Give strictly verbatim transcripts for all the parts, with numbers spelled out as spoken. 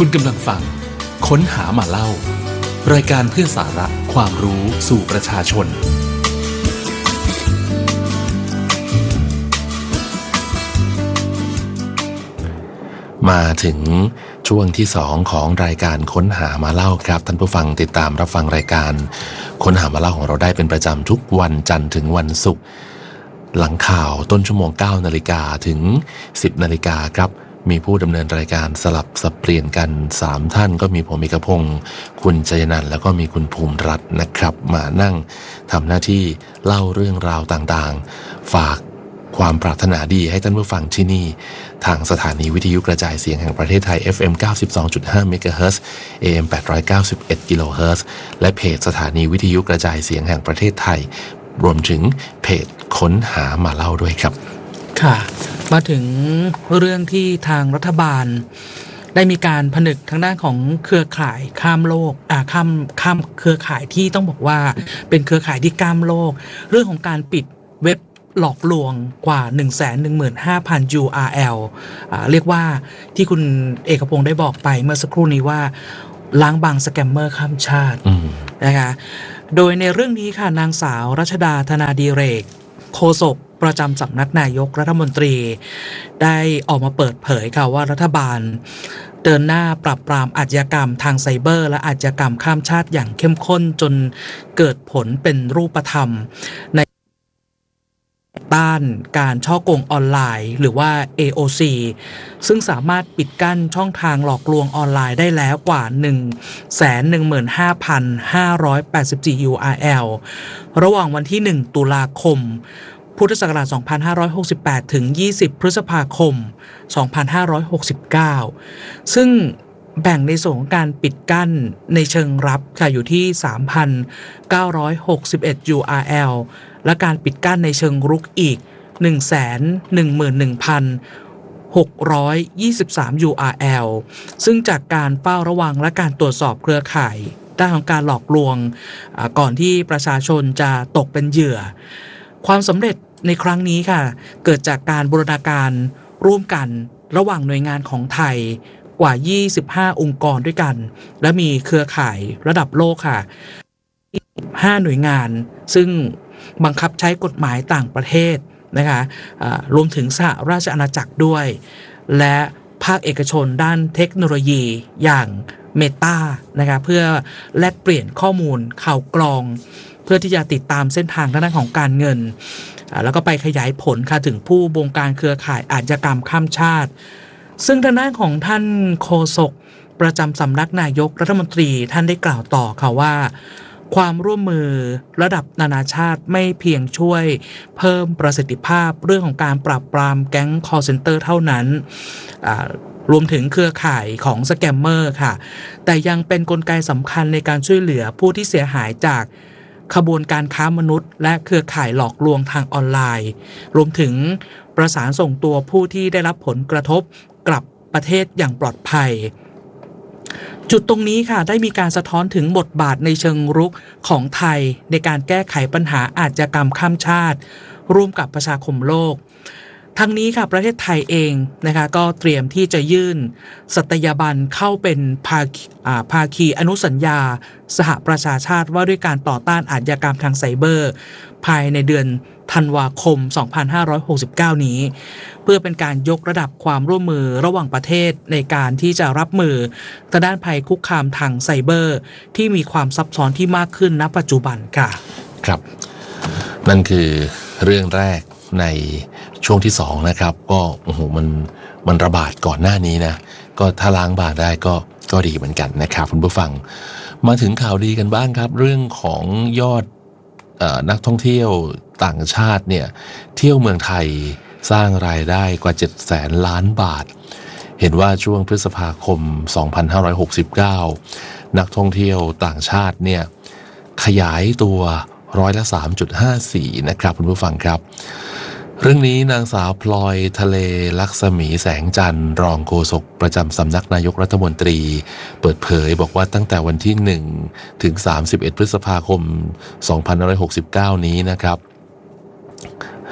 คุณกำลังฟังค้นหามาเล่ารายการเพื่อสาระความรู้สู่ประชาชนมาถึงช่วงที่สองของรายการค้นหามาเล่าครับท่านผู้ฟังติดตามรับฟังรายการค้นหามาเล่าของเราได้เป็นประจำทุกวันจันทร์ถึงวันศุกร์หลังข่าวต้นชั่วโมง เก้านาฬิกาถึง สิบนาฬิกาครับมีผู้ดำเนินรายการสลับสับเปลี่ยนกันสามท่านก็มีผมเอกพงศ์คุณชัยนันท์แล้วก็มีคุณภูมิรัตน์นะครับมานั่งทำหน้าที่เล่าเรื่องราวต่างๆฝากความปรารถนาดีให้ท่านผู้ฟังที่นี่ทางสถานีวิทยุกระจายเสียงแห่งประเทศไทย เอฟ เอ็ม เก้าสิบสองจุดห้า เมกะเฮิรตซ์ เอ เอ็ม แปดร้อยเก้าสิบเอ็ด กิโลเฮิรตซ์และเพจสถานีวิทยุกระจายเสียงแห่งประเทศไทยรวมถึงเพจค้นหามาเล่าด้วยครับค่ะมาถึงเรื่องที่ทางรัฐบาลได้มีการผนึกทางด้านของเครือข่ายข้ามโลกอ่าข้ามข้ามเครือข่ายที่ต้องบอกว่าเป็นเครือข่ายที่ข้ามโลกเรื่องของการปิดเว็บหลอกลวงกว่า หนึ่งแสนหนึ่งหมื่นห้าพัน ยู อาร์ แอล อ่าเรียกว่าที่คุณเอกพงศ์ได้บอกไปเมื่อสักครู่นี้ว่าล้างบางสแกมเมอร์ข้ามชาตินะคะโดยในเรื่องนี้ค่ะนางสาวรัชดาธนาดิเรกโฆษกประจำสำนักนายกรัฐมนตรีได้ออกมาเปิดเผยค่ะว่ารัฐบาลเดินหน้าปราบปรามอาชญากรรมทางไซเบอร์และอาชญากรรมข้ามชาติอย่างเข้มข้นจนเกิดผลเป็นรูปธรรมในต้านการฉ้อโกงออนไลน์หรือว่า เอ โอ ซี ซึ่งสามารถปิดกั้นช่องทางหลอกลวงออนไลน์ได้แล้วกว่า หนึ่งแสนหนึ่งหมื่นห้าพันห้าร้อยแปดสิบสี่ ยู อาร์ แอล ระหว่างวันที่หนึ่งตุลาคมพุทธศักราชสองพันห้าร้อยหกสิบแปดถึงยี่สิบพฤษภาคมสองพันห้าร้อยหกสิบเก้าซึ่งแบ่งในส่วนของการปิดกั้นในเชิงรับค่ะอยู่ที่ สามพันเก้าร้อยหกสิบเอ็ด ยู อาร์ แอล และการปิดกั้นในเชิงรุกอีก หนึ่งแสนหนึ่งหมื่นหนึ่งพันหกร้อยยี่สิบสาม ยู อาร์ แอล ซึ่งจากการเฝ้าระวังและการตรวจสอบเครือข่ายด้านของการหลอกลวงก่อนที่ประชาชนจะตกเป็นเหยื่อความสำเร็จในครั้งนี้ค่ะเกิดจากการบูรณาการร่วมกันระหว่างหน่วยงานของไทยกว่ายี่สิบห้าองค์กรด้วยกันและมีเครือข่ายระดับโลกค่ะห้าหน่วยงานซึ่งบังคับใช้กฎหมายต่างประเทศนะคะรวมถึงสหราชอาณาจักรด้วยและภาคเอกชนด้านเทคโนโลยีอย่างเมตานะคะเพื่อแลกเปลี่ยนข้อมูลข่าวกรองเพื่อที่จะติดตามเส้นทางด้านของการเงินแล้วก็ไปขยายผลค่ะถึงผู้บงการเครือข่ายอาชญากรรมข้ามชาติซึ่งทางด้านของท่านโฆษกประจำสำนักนายกรัฐมนตรีท่านได้กล่าวต่อค่ะว่าความร่วมมือระดับนานาชาติไม่เพียงช่วยเพิ่มประสิทธิภาพเรื่องของการปราบปรามแก๊ง call center เท่านั้นรวมถึงเครือข่ายของสแกมเมอร์ค่ะแต่ยังเป็นกลไกสำคัญในการช่วยเหลือผู้ที่เสียหายจากขบวนการค้ามนุษย์และเครือข่ายหลอกลวงทางออนไลน์รวมถึงประสานส่งตัวผู้ที่ได้รับผลกระทบกลับประเทศอย่างปลอดภัยจุดตรงนี้ค่ะได้มีการสะท้อนถึงบทบาทในเชิงรุกของไทยในการแก้ไขปัญหาอาชญากรรมข้ามชาติร่วมกับประชาคมโลกทั้งนี้ค่ะประเทศไทยเองนะคะก็เตรียมที่จะยื่นสัตยาบันเข้าเป็นภาคีภาคีอนุสัญญาสหประชาชาติว่าด้วยการต่อต้านอาชญากรรมทางไซเบอร์ภายในเดือนธันวาคมสองพันห้าร้อยหกสิบเก้านี้เพื่อเป็นการยกระดับความร่วมมือระหว่างประเทศในการที่จะรับมือทางด้านภัยคุกคามทางไซเบอร์ที่มีความซับซ้อนที่มากขึ้นณปัจจุบันค่ะครับนั่นคือเรื่องแรกในช่วงที่สองนะครับก็โอ้โหมันมันระบาดก่อนหน้านี้นะก็ถ้าล้างบาดได้ก็ก็ดีเหมือนกันนะครับคุณผู้ฟังมาถึงข่าวดีกันบ้างครับเรื่องของยอดเอ่อนักท่องเที่ยวต่างชาติเนี่ยเที่ยวเมืองไทยสร้างรายได้กว่าเจ็ดแสนล้านบาทเห็นว่าช่วงพฤษภาคมสองพันห้าร้อยหกสิบเก้านักท่องเที่ยวต่างชาติเนี่ยขยายตัวร้อยละ สามจุดห้าสี่ นะครับคุณผู้ฟังครับเรื่องนี้นางสาวพลอยทะเลลักษมีแสงจันทร์รองโฆษกประจำสำนักนายกรัฐมนตรีเปิดเผยบอกว่าตั้งแต่วันที่หนึ่งถึงสามสิบเอ็ดพฤษภาคมสองพันห้าร้อยหกสิบเก้านี้นะครับ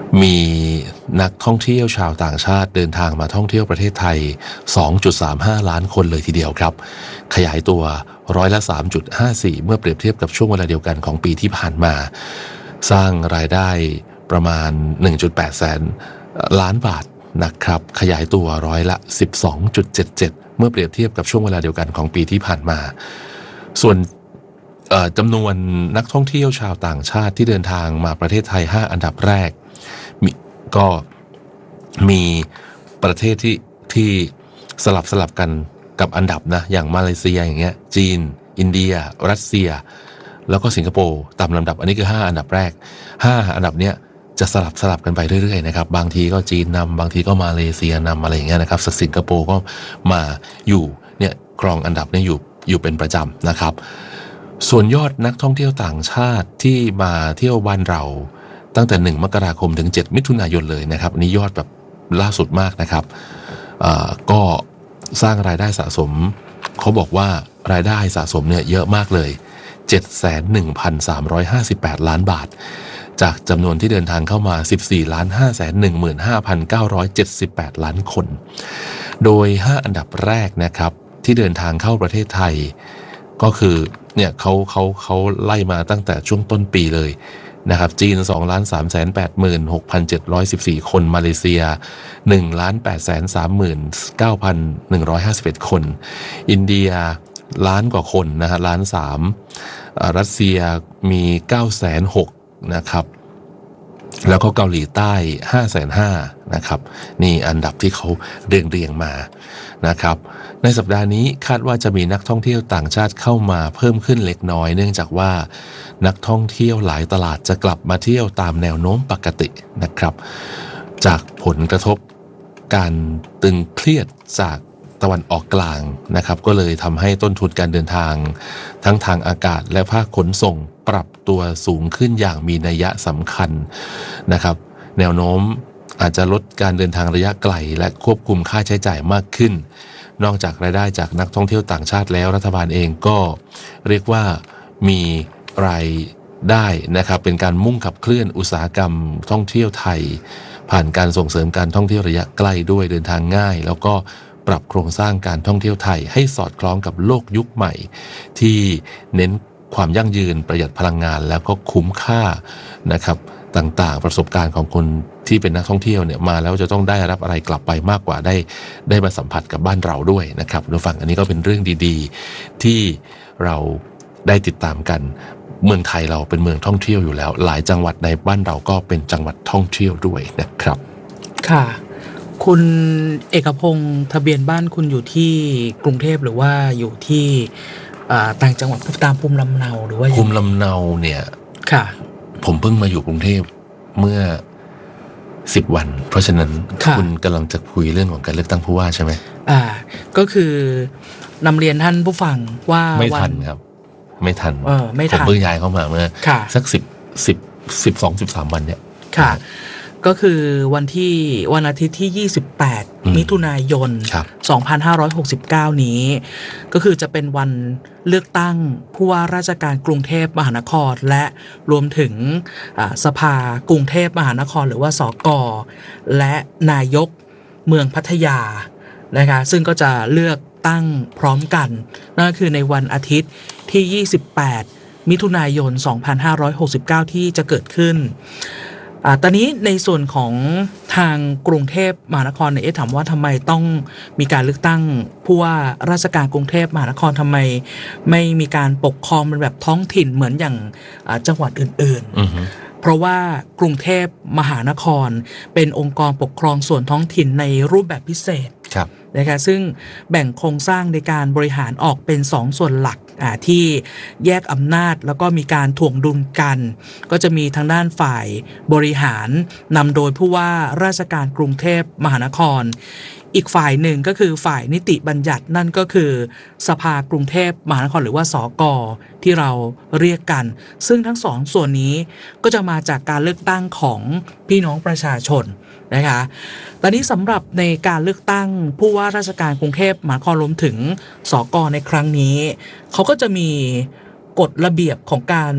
มีนักท่องเที่ยวชาวต่างชาติเดินทางมาท่องเที่ยวประเทศไทย สองจุดสามห้า ล้านคนเลยทีเดียวครับขยายตัวร้อยละ สามจุดห้าสี่ เมื่อเปรียบเทียบกับช่วงเวลาเดียวกันของปีที่ผ่านมาสร้างรายได้ประมาณ หนึ่งจุดแปด แสนล้านบาทนะครับขยายตัวร้อยละ สิบสองจุดเจ็ดเจ็ด เมื่อเปรียบเทียบกับช่วงเวลาเดียวกันของปีที่ผ่านมาส่วนจำนวนนักท่องเที่ยวชาวต่างชาติที่เดินทางมาประเทศไทยห้าอันดับแรกมีก็มีประเทศที่ที่สลับสลับกันกับอันดับนะอย่างมาเลเซียอย่างเงี้ยจีนอินเดียรัสเซียแล้วก็สิงคโปร์ตามลำดับอันนี้คือห้าอันดับแรกห้าอันดับเนี้ยจะสลับสลับกันไปเรื่อยๆนะครับบางทีก็จีนนำบางทีก็มาเลเซียนำอะไรอย่างเงี้ยนะครับสิงคโปร์ก็มาอยู่เนี่ยครองอันดับเนี่ยอยู่อยู่เป็นประจำนะครับส่วนยอดนักท่องเที่ยวต่างชาติที่มาเที่ยวบ้านเราตั้งแต่หนึ่งมกราคมถึงเจ็ดมิถุนายนเลยนะครับนี่ยอดแบบล่าสุดมากนะครับก็สร้างรายได้สะสมเขาบอกว่ารายได้สะสมเนี่ยเยอะมากเลย เจ็ดแสนหนึ่งพันสามร้อยห้าสิบแปด ล้านบาทจากจำนวนที่เดินทางเข้ามา สิบสี่ล้านห้าแสนหนึ่งหมื่นห้าพันเก้าร้อยเจ็ดสิบแปด ล้านคนโดยห้าอันดับแรกนะครับที่เดินทางเข้าประเทศไทยก็คือเนี่ยเขาเขาเขาไล่มาตั้งแต่ช่วงต้นปีเลยนะครับจีน สองล้านสามแสนแปดหมื่นหกพันเจ็ดร้อยสิบสี่ คนมาเลเซีย หนึ่งล้านแปดแสนสามหมื่นเก้าพันหนึ่งร้อยห้าสิบเอ็ด คนอินเดียล้านกว่าคนนะฮะล้านสามรัสเซียมี เก้าแสนหก นะครับแล้วก็เกาหลีใต้ ห้าแสนห้า นะครับนี่อันดับที่เขาเรียงเรียงมานะครับในสัปดาห์นี้คาดว่าจะมีนักท่องเที่ยวต่างชาติเข้ามาเพิ่มขึ้นเล็กน้อยเนื่องจากว่านักท่องเที่ยวหลายตลาดจะกลับมาเที่ยวตามแนวโน้มปกตินะครับจากผลกระทบการตึงเครียดจากตะวันออกกลางนะครับก็เลยทำให้ต้นทุนการเดินทางทั้งทางอากาศและภาคขนส่งปรับตัวสูงขึ้นอย่างมีนัยสำคัญนะครับแนวโน้มอาจจะลดการเดินทางระยะไกลและควบคุมค่าใช้จ่ายมากขึ้นนอกจากรายได้จากนักท่องเที่ยวต่างชาติแล้วรัฐบาลเองก็เรียกว่ามีรายได้นะครับเป็นการมุ่งขับเคลื่อนอุตสาหกรรมท่องเที่ยวไทยผ่านการส่งเสริมการท่องเที่ยวระยะใกล้ด้วยเดินทางง่ายแล้วก็ปรับโครงสร้างการท่องเที่ยวไทยให้สอดคล้องกับโลกยุคใหม่ที่เน้นความยั่งยืนประหยัดพลังงานแล้วก็คุ้มค่านะครับต่างๆประสบการณ์ของคนที่เป็นนักท่องเที่ยวเนี่ยมาแล้วจะต้องได้รับอะไรกลับไปมากกว่าได้ได้มาสัมผัสกับบ้านเราด้วยนะครับคุณผู้ฟังอันนี้ก็เป็นเรื่องดีๆที่เราได้ติดตามกันเมืองไทยเราเป็นเมืองท่องเที่ยวอยู่แล้วหลายจังหวัดในบ้านเราก็เป็นจังหวัดท่องเที่ยวด้วยนะครับค่ะคุณเอกพงศ์ทะเบียนบ้านคุณอยู่ที่กรุงเทพหรือว่าอยู่ที่ต่างจังหวัดตามภูมิลำเนาหรือว่าภูมิลำเนาเนี่ยค่ะผมเพิ่งมาอยู่กรุงเทพเมื่อสิบวันเพราะฉะนั้นคุณกำลังจะคุยเรื่องของการเลือกตั้งผู้ว่าใช่ไหมอ่าก็คือนำเรียนท่านผู้ฟังว่าไม่ทันครับไม่ทันเออไม่ทันผมเพิ่งย้ายเข้ามาเมื่อสักสิบสิบสิบสองสิบสามวันเนี่ยค่ะก็คือวันที่วันอาทิตย์ที่ยี่สิบแปดมิถุนายนสองพันห้าร้อยหกสิบเก้านี้ก็คือจะเป็นวันเลือกตั้งผู้ว่าราชการกรุงเทพมหานครและรวมถึงสภากรุงเทพมหานครหรือว่าสก.และนายกเมืองพัทยานะคะซึ่งก็จะเลือกตั้งพร้อมกันนั่นก็คือในวันอาทิตย์ที่ยี่สิบแปดมิถุนายนสองพันห้าร้อยหกสิบเก้าที่จะเกิดขึ้นอ่าตอนนี้ในส่วนของทางกรุงเทพมหานครเนี่ยถามว่าทำไมต้องมีการเลือกตั้งผู้ว่าราชการกรุงเทพมหานครทำไมไม่มีการปกครองเป็นแบบท้องถิ่นเหมือนอย่างจังหวัดอื่นๆ uh-huh. เพราะว่ากรุงเทพมหานครเป็นองค์กรปกครองส่วนท้องถิ่นในรูปแบบพิเศษนะคะซึ่งแบ่งโครงสร้างในการบริหารออกเป็นสองส่วนหลักที่แยกอำนาจแล้วก็มีการถ่วงดุลกันก็จะมีทางด้านฝ่ายบริหารนำโดยผู้ว่าราชการกรุงเทพมหานครอีกฝ่ายหนึ่งก็คือฝ่ายนิติบัญญัตินั่นก็คือสภากรุงเทพมหานครหรือว่าสก.ที่เราเรียกกันซึ่งทั้งสองส่วนนี้ก็จะมาจากการเลือกตั้งของพี่น้องประชาชนนะคะตอนนี้สำหรับในการเลือกตั้งผู้ว่าราชการกรุงเทพมหานครรวมถึงสก.ในครั้งนี้เขาก็จะมีกฎระเบียบของการ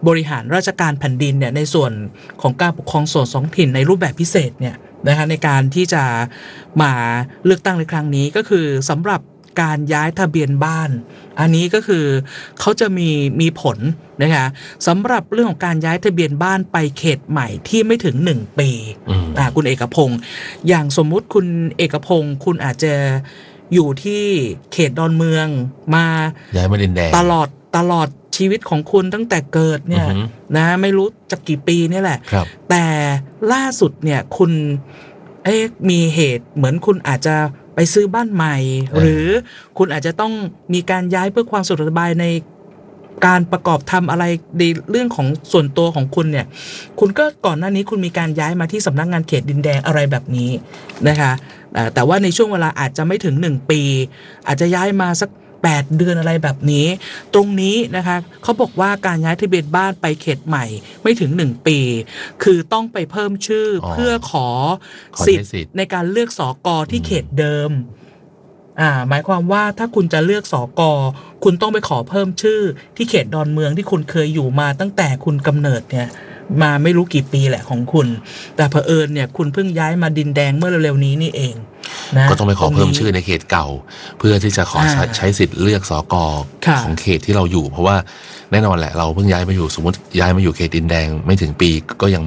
บริหารราชการแผ่นดินเนี่ยในส่วนของการปกครองส่วนท้องถิ่นในรูปแบบพิเศษเนี่ยนะคะในการที่จะมาเลือกตั้งในครั้งนี้ก็คือสำหรับการย้ายทะเบียนบ้านอันนี้ก็คือเขาจะมีมีผลนะคะสำหรับเรื่องของการย้ายทะเบียนบ้านไปเขตใหม่ที่ไม่ถึงหนึ่งปีอ่าคุณเอกพงศ์อย่างสมมุติคุณเอกพงศ์คุณอาจจะอยู่ที่เขตดอนเมืองมาย้ายมาดินแดงตลอดตลอดชีวิตของคุณตั้งแต่เกิดเนี่ยนะไม่รู้จะกี่ปีนี่แหละแต่ล่าสุดเนี่ยคุณเอ๊ะมีเหตุเหมือนคุณอาจจะไปซื้อบ้านใหม่หรือคุณอาจจะต้องมีการย้ายเพื่อความสะดวกสบายในการประกอบทำอะไรในเรื่องของส่วนตัวของคุณเนี่ยคุณก็ก่อนหน้านี้คุณมีการย้ายมาที่สำนักงานเขตดินแดงอะไรแบบนี้นะคะแต่ว่าในช่วงเวลาอาจจะไม่ถึงหนึ่งปีอาจจะย้ายมาสักแปดเดือนอะไรแบบนี้ตรงนี้นะคะเขาบอกว่าการย้ายทะเบียนบ้านไปเขตใหม่ไม่ถึงหนึ่งปีคือต้องไปเพิ่มชื่อเพื่อขอสิทธิ์ในการเลือกสกที่เขตเดิมอ่าหมายความว่าถ้าคุณจะเลือกสกคุณต้องไปขอเพิ่มชื่อที่เขตดอนเมืองที่คุณเคยอยู่มาตั้งแต่คุณกำเนิดเนี่ยมาไม่รู้กี่ปีแหละของคุณแต่เผอิญเนี่ยคุณเพิ่งย้ายมาดินแดงเมื่อเร็วๆนี้นี่เองนะก็ต้องไปขอเพิ่มชื่อในเขตเก่าเพื่อที่จะขอใช้สิทธิ์เลือกสกของเขตที่เราอยู่เพราะว่าแน่นอนแหละเราเพิ่งย้ายมาอยู่สมมติย้ายมาอยู่เขตดินแดงไม่ถึงปีก็ยัง